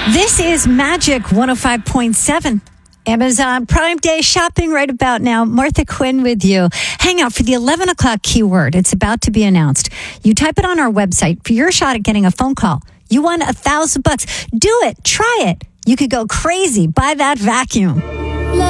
This is Magic 105.7. Amazon Prime Day shopping right about now. Martha Quinn with you. Hang out for the 11 o'clock keyword. It's about to be announced. You type it on our website for your shot at getting a phone call. You won $1,000. Do it. Try it. You could go crazy. Buy that vacuum.